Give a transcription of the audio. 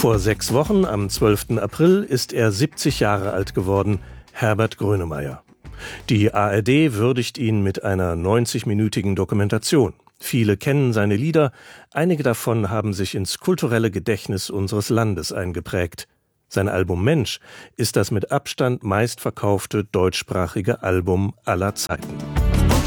Vor 6 Wochen, am 12. April, ist er 70 Jahre alt geworden, Herbert Grönemeyer. Die ARD würdigt ihn mit einer 90-minütigen Dokumentation. Viele kennen seine Lieder, einige davon haben sich ins kulturelle Gedächtnis unseres Landes eingeprägt. Sein Album Mensch ist das mit Abstand meistverkaufte deutschsprachige Album aller Zeiten.